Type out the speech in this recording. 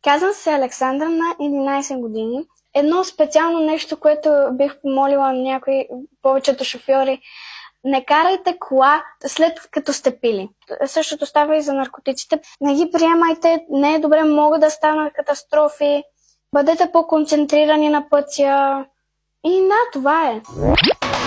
Казвам се Александра, на 11 години. Едно специално нещо, което бих помолила повечето шофьори: не карайте кола след като сте пили. Същото става и за наркотиците. Не ги приемайте, не е добре, могат да станат катастрофи. Бъдете по-концентрирани на пътя. И това е.